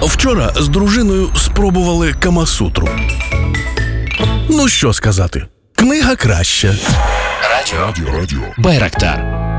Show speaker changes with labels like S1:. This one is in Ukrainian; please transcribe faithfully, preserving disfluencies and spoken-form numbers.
S1: Вчора з дружиною спробували Камасутру. Ну що сказати, книга краща.
S2: Радіо. Радіо. Радіо. Байрактар.